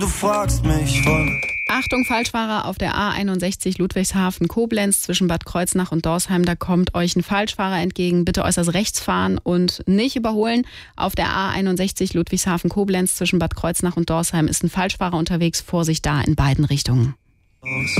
Du fragst mich voll. Achtung, Falschfahrer auf der A61 Ludwigshafen-Koblenz zwischen Bad Kreuznach und Dorsheim. Da kommt euch ein Falschfahrer entgegen. Bitte äußerst rechts fahren und nicht überholen. Auf der A61 Ludwigshafen-Koblenz zwischen Bad Kreuznach und Dorsheim ist ein Falschfahrer unterwegs. Vorsicht da in beiden Richtungen.